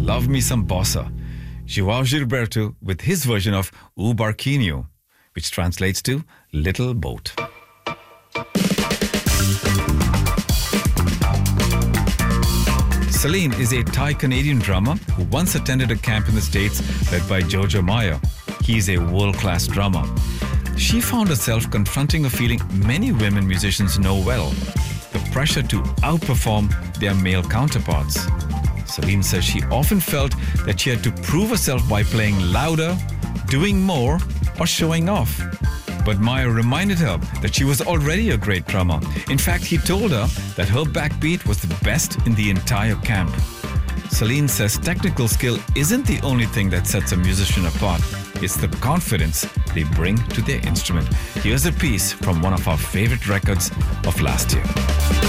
Love Me Some Bossa. João Gilberto with his version of O Barquinho, which translates to Little Boat. Celine is a Thai-Canadian drummer who once attended a camp in the States led by Jojo Meyer. He is a world-class drummer. She found herself confronting a feeling many women musicians know well: the pressure to outperform their male counterparts. Celine says she often felt that she had to prove herself by playing louder, doing more, or showing off. But Meyer reminded her that she was already a great drummer. In fact, he told her that her backbeat was the best in the entire camp. Celine says technical skill isn't the only thing that sets a musician apart. It's the confidence they bring to their instrument. Here's a piece from one of our favorite records of last year.